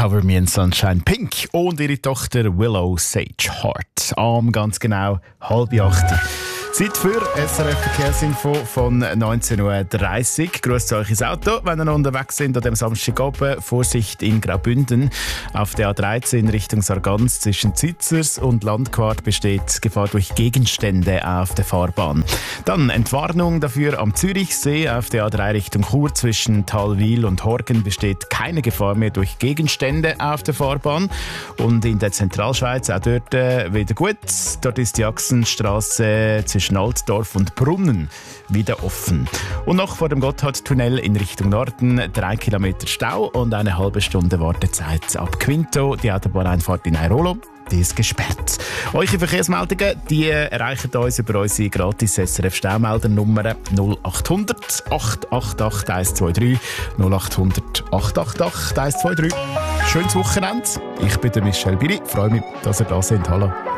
Cover Me in Sunshine Pink und ihre Tochter Willow Sage Hart. Ganz genau 7:30. Zeit für SRF Verkehrsinfo von 19:30 Uhr. Grüßt euch ins Auto, wenn ihr noch unterwegs sind an dem Samstagabend. Vorsicht in Graubünden. Auf der A13 Richtung Sargans zwischen Zitzers und Landquart besteht Gefahr durch Gegenstände auf der Fahrbahn. Dann Entwarnung dafür am Zürichsee. Auf der A3 Richtung Chur zwischen Talwil und Horgen besteht keine Gefahr mehr durch Gegenstände auf der Fahrbahn. Und in der Zentralschweiz auch dort wieder gut. Dort ist die Achsenstrasse zwischen Altdorf und Brunnen wieder offen. Und noch vor dem Gotthardtunnel in Richtung Norden 3 Kilometer Stau und eine halbe Stunde Wartezeit ab Quinto. Die Autobahneinfahrt in Airolo, die ist gesperrt. Eure Verkehrsmeldungen, die erreichen uns über unsere gratis SRF Staumeldernummer 0800 888 123 0800 888 123. Schönes Wochenende. Ich bin der Michel Biri. Freue mich, dass ihr da seid. Hallo.